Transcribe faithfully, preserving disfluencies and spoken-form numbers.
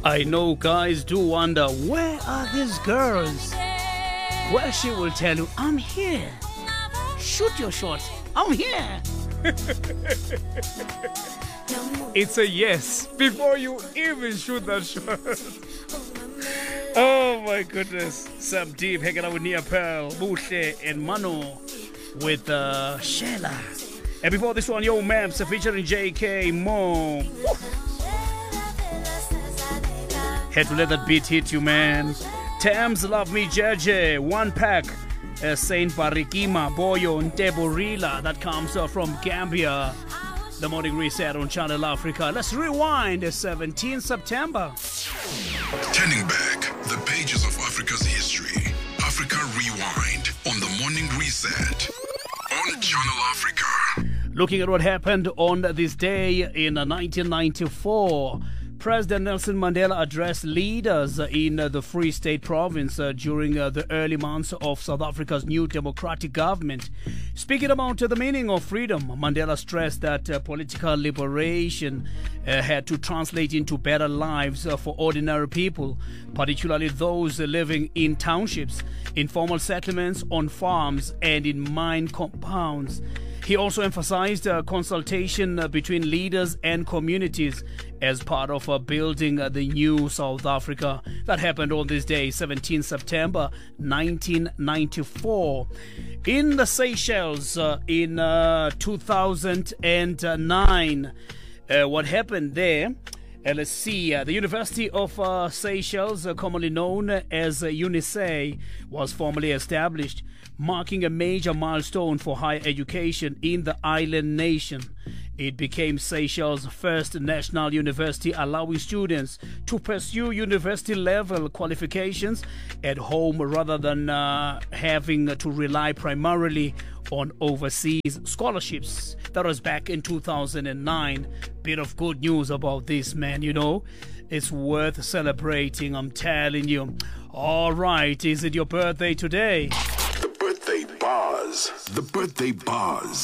I know guys do wonder, where are these girls? Well, she will tell you, I'm here. Shoot your shot. I'm here. It's a yes before you even shoot that shot. Oh my goodness. Sam Deep hanging out with Nia Pearl, Buhle, and Mano with uh, Sheila. And before this one, Yo Maps featuring J K Mo. Woo. Had to let that beat hit you, man. Tams Love Me Jeje, One Pack, uh, Saint Barikima, Boyo, Ntebo Rila. That comes uh, from Gambia. The Morning Reset on Channel Africa. Let's rewind the seventeenth September. Turning back the pages of Africa's history. Africa Rewind on the Morning Reset on Channel Africa. Looking at what happened on this day in nineteen ninety-four. President Nelson Mandela addressed leaders in the Free State Province during the early months of South Africa's new democratic government. Speaking about the meaning of freedom, Mandela stressed that political liberation had to translate into better lives for ordinary people, particularly those living in townships, informal settlements, on farms, and in mine compounds. He also emphasized uh, consultation uh, between leaders and communities as part of uh, building uh, the new South Africa. That happened on this day, seventeenth September nineteen ninety-four. In the Seychelles uh, in uh, two thousand nine, uh, what happened there? Uh, let's see, uh, the University of uh, Seychelles, uh, commonly known as uh, UNISEY, was formally established, marking a major milestone for higher education in the island nation. It became Seychelles' first national university, allowing students to pursue university-level qualifications at home rather than uh, having to rely primarily on overseas scholarships. That was back in two thousand nine. Bit of good news about this, man, you know. It's worth celebrating, I'm telling you. All right, is it your birthday today? The birthday buzz. The birthday buzz.